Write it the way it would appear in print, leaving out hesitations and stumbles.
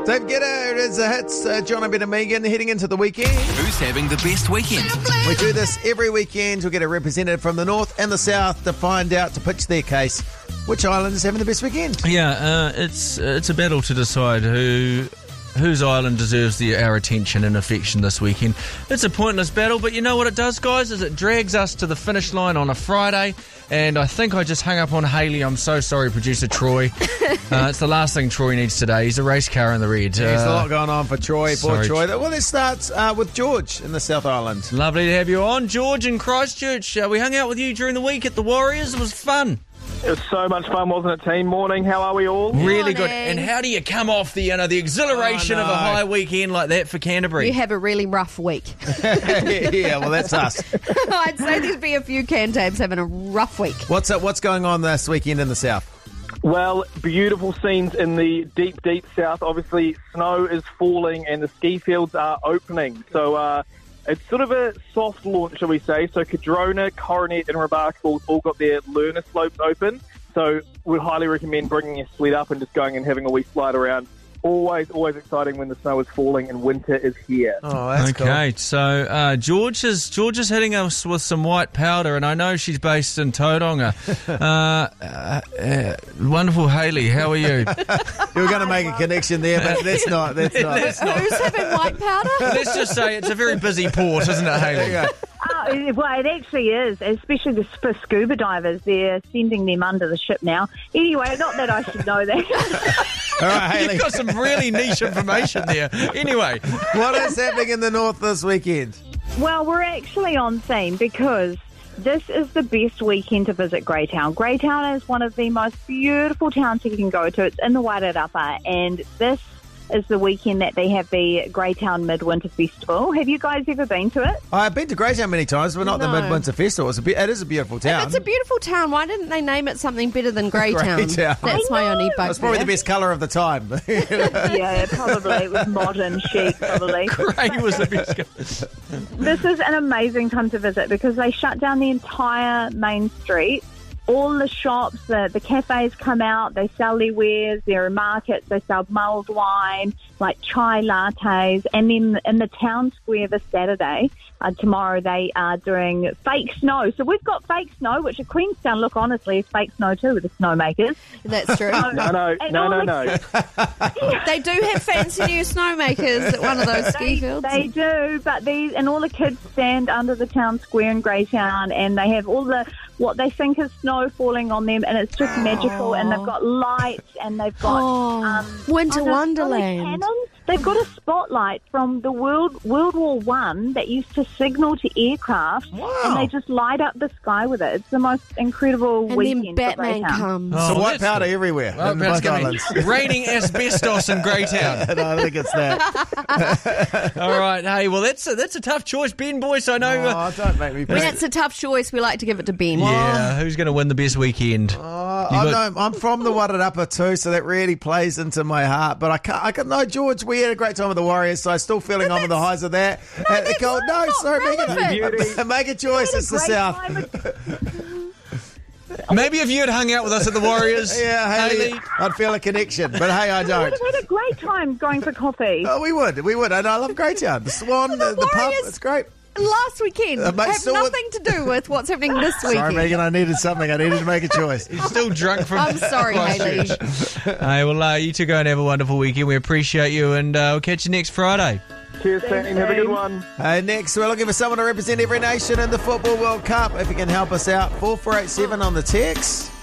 Dave Guetta, it is a hits. John and Ben and Megan heading into the weekend. Who's having the best weekend? We do this every weekend. We'll get a representative from the north and the south to find out, to pitch their case, which island is having the best weekend. Yeah, it's a battle to decide whose island deserves our attention and affection this weekend. It's a pointless battle, but you know what it does, guys, is it drags us to the finish line on a Friday, and I think I just hung up on Hayley. I'm so sorry, producer Troy. It's the last thing Troy needs today. He's a race car in the red. There's a lot going on for Troy. Poor sorry. Troy. Well, let's start with George in the South Island. Lovely to have you on, George in Christchurch. We hung out with you during the week at the Warriors. It was fun. It was so much fun, wasn't it, team? Morning, how are we all? Really good. And how do you come off the exhilaration of a high weekend like that for Canterbury? You have a really rough week. Yeah, well, that's us. I'd say there'd be a few Cantabs having a rough week. What's going on this weekend in the south? Well, beautiful scenes in the deep, deep south. Obviously, snow is falling and the ski fields are opening. So it's sort of a soft launch, shall we say. So Cadrona, Coronet and Remarkable all got their learner slopes open. So we'd highly recommend bringing your sled up and just going and having a wee slide around. Always exciting when the snow is falling and winter is here. Oh, that's cool. Okay, so George is hitting us with some white powder, and I know she's based in Tauranga. Wonderful, Hayley. How are you? You were going to make a connection there, but that's not. Who's having white powder? Let's just say it's a very busy port, isn't it, Hayley? Well, it actually is, especially for scuba divers. They're sending them under the ship now. Anyway, not that I should know that. All right, Hayley. You've got some really niche information there. Anyway. What is happening in the north this weekend? Well, we're actually on theme because this is the best weekend to visit Greytown. Greytown is one of the most beautiful towns you can go to. It's in the Wairarapa, and this is the weekend that they have the Greytown Midwinter Festival. Have you guys ever been to it? I've been to Greytown many times, but not the No. Midwinter Festival. It is a beautiful town. If it's a beautiful town, why didn't they name it something better than Greytown? Greytown. That's my only bugbear. It's probably the best colour of the time. Yeah, probably. It was modern chic, probably. Grey was the best. This is an amazing time to visit because they shut down the entire main street. All the shops, the cafes come out, they sell their wares, there are markets, they sell mulled wine, like chai lattes, and then in the town square this Saturday, tomorrow, they are doing fake snow. So we've got fake snow, which at Queenstown, look, honestly, is fake snow too with the snowmakers. That's true. No. They do have fancy new snowmakers at one of those ski fields. They do, but and all the kids stand under the town square in Greytown, and they have all what they think is snow falling on them, and it's just magical. And they've got lights, and they've got Winter Wonderland. Cannons. They've got a spotlight from the World War I that used to signal to aircraft, and they just light up the sky with it. It's the most incredible And weekend then Batman for Greytown. comes. So white that's powder good. everywhere Well, in perhaps both gonna islands. be raining asbestos in Greytown. No, I think it's that. All right, hey, well, that's a tough choice, Ben, boys. I know. Oh, don't make me When pick. it's a tough choice, we like to give it to Ben. Yeah, who's going to win the best weekend? I'm from the Wairarapa too, so that really plays into my heart. But I can't. No, George, we had a great time with the Warriors, so I'm still feeling on with the highs of that. Sorry, Megan. Make a choice. It's the Great South. time. Maybe if you had hung out with us at the Warriors, Yeah, Hayley. I'd feel a connection. But hey, I We don't. would have had a great time going for coffee. Oh, we would. And I love Greytown. The Swan, the pub, Warriors- it's great. Last weekend mate, have still nothing to do with what's happening this Sorry, weekend. Megan, I needed something. I needed to make a choice. He's still drunk from I'm sorry, Hayley. Hey, well, you two go and have a wonderful weekend. We appreciate you, and we'll catch you next Friday. Cheers, team. Have a good one. Next, we're looking for someone to represent every nation in the Football World Cup. If you can help us out, 4487 on the text.